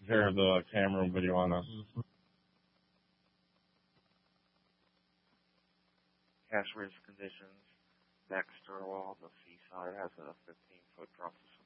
Here, the camera and video on this. Cash race conditions. Back stairwell on the seaside has a 15-foot drop to